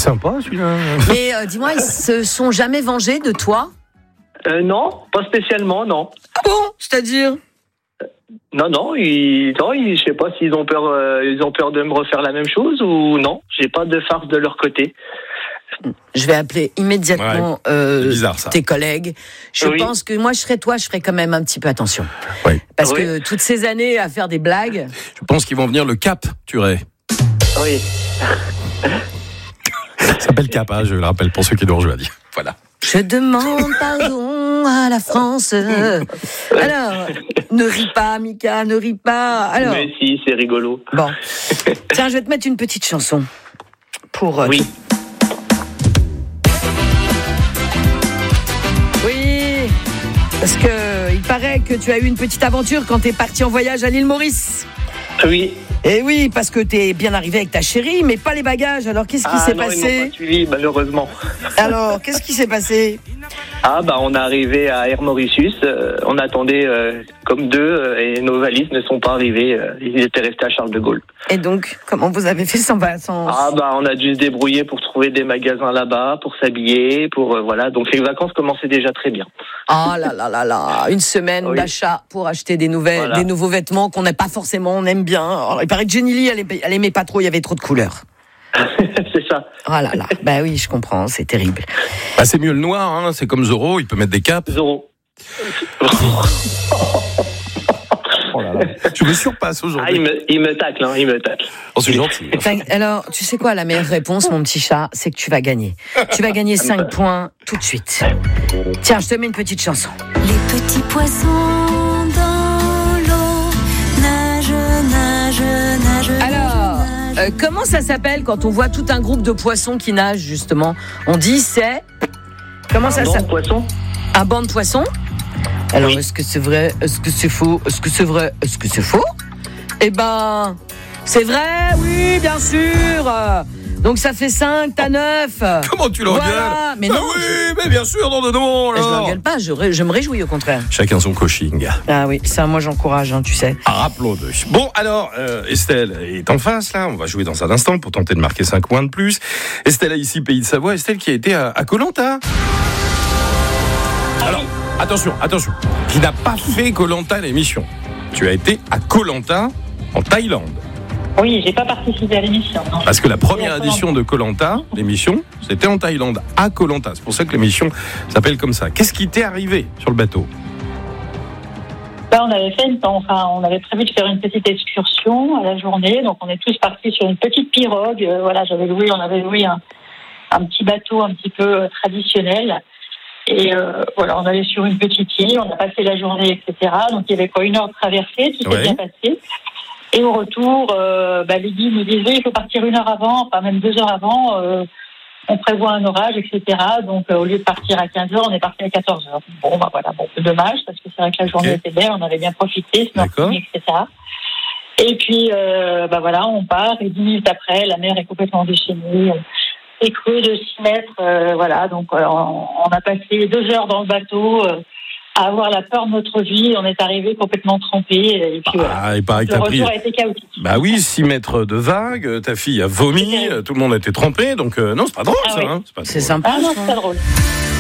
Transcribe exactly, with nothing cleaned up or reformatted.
sympa celui-là. Mais euh, dis-moi, ils se sont jamais vengés de toi ? Euh, non, pas spécialement, non. Ah bon ? C'est-à-dire ? Non, non, ils, non, ils, je sais pas s'ils ont peur, euh, ils ont peur de me refaire la même chose ou non. J'ai pas de farce de leur côté. Je vais appeler immédiatement Ouais, euh, bizarre, ça. tes collègues. Je Oui. pense que moi, je serais toi, je ferais quand même un petit peu attention. Oui. Parce Oui. que toutes ces années à faire des blagues... Je pense qu'ils vont venir le Cap, Turet. Oui. Ça s'appelle Cap, hein, je le rappelle pour ceux qui nous rejoignent. Voilà. Je demande pardon à la France. Alors, ne ris pas, Mika, ne ris pas. Alors, Mais si, c'est rigolo. bon. Tiens, je vais te mettre une petite chanson. Pour... euh, Oui. Oui, parce que il paraît que tu as eu une petite aventure quand t'es parti en voyage à l'île Maurice. Oui. Et oui, parce que t'es bien arrivé avec ta chérie, mais pas les bagages. Alors, qu'est-ce qui Ah s'est non, ils passé m'ont pas suivi, malheureusement. Alors, qu'est-ce qui s'est passé? Ah bah on est arrivé à Air Mauritius, euh, on attendait euh, comme deux euh, et nos valises ne sont pas arrivées, euh, ils étaient restés à Charles de Gaulle. Et donc, comment vous avez fait sans... sans... Ah bah on a dû se débrouiller pour trouver des magasins là-bas, pour s'habiller, pour euh, voilà. Donc les vacances commençaient déjà très bien. Ah là là là là, une semaine Oui. d'achat pour acheter des nouvelles, Voilà. des nouveaux vêtements qu'on n'aime pas forcément, on aime bien. Alors, il paraît que Jenny Lee, elle, aimait- elle aimait pas trop, il y avait trop de couleurs. C'est ça. Oh là là, bah oui, je comprends, c'est terrible. Bah, c'est mieux le noir, hein, c'est comme Zorro, il peut mettre des capes. Zorro. Oh là là. Je me surpasse Ah aujourd'hui. il me, il me tacle, hein, il me tacle. Oh, c'est gentil. Enfin, alors, tu sais quoi, la meilleure réponse, mon petit chat, c'est que tu vas gagner. Tu vas gagner cinq points tout de suite. Tiens, je te mets une petite chanson. Les petits poissons dans l'eau nagent, nagent, nagent. Alors, euh, comment ça s'appelle quand on voit tout un groupe de poissons qui nagent, justement? On dit c'est... Comment ça Non, s'appelle? poisson. Un banc de poissons? Alors, Oui. est-ce que c'est vrai? Est-ce que c'est faux? Est-ce que c'est vrai? Est-ce que c'est faux? Eh ben, c'est vrai, oui, bien sûr. Donc ça fait cinq, t'as neuf. Comment tu l'engueules? Voilà, mais Ah non, oui, je- mais bien sûr, non, non, non. Je alors. l'engueule pas, je, ré- je me réjouis au contraire. Chacun son coaching. Ah oui, ça, moi j'encourage, hein, tu sais. Ah, rappelons-le. Bon, alors, euh, Estelle est en face, là. On va jouer dans un instant pour tenter de marquer cinq points de plus. Estelle a ici, Pays de Savoie. Estelle qui a été à Koh-Lanta. Alors, attention, attention. Qui n'a pas fait Koh-Lanta l'émission. Tu as été à Koh-Lanta, en Thaïlande. Oui, j'ai pas participé à l'émission. Non. Parce que la première Et à édition de Koh-Lanta, l'émission, c'était en Thaïlande, à Koh-Lanta. C'est pour ça que l'émission s'appelle comme ça. Qu'est-ce qui t'est arrivé sur le bateau? Là, on avait fait une, enfin, on avait prévu de faire une petite excursion à la journée, donc on est tous partis sur une petite pirogue. Euh, voilà, j'avais loué, on avait loué un, un petit bateau un petit peu euh, traditionnel. Et euh, voilà, on allait sur une petite île, on a passé la journée, et cetera. Donc il y avait quoi, une heure de traversée, tout s'est Ouais. bien passé. Et au retour, euh, bah, les guides nous disaient il faut partir une heure avant, enfin même deux heures avant. Euh, on prévoit un orage, et cetera. Donc euh, au lieu de partir à quinze heures, on est parti à quatorze heures. Bon, bah voilà, bon, c'est dommage parce que c'est vrai que la journée Ok. était belle, on avait bien profité, D'accord. snorkeling, et cetera. Et puis, euh, bah voilà, on part et dix minutes après, la mer est complètement déchaînée. C'est creux de six mètres, euh, voilà. Donc euh, on, on a passé deux heures dans le bateau euh, à avoir la peur de notre vie. On est arrivé complètement trempés. Et puis voilà. Ah, il paraît que Le t'as pris... retour a été chaotique. Bah oui, six mètres de vagues, ta fille a vomi, C'était- tout le monde a été trempé, donc euh, non, c'est pas drôle Ah ça. oui. Hein, c'est pas C'est drôle. sympa. Ah non, ça. c'est pas drôle.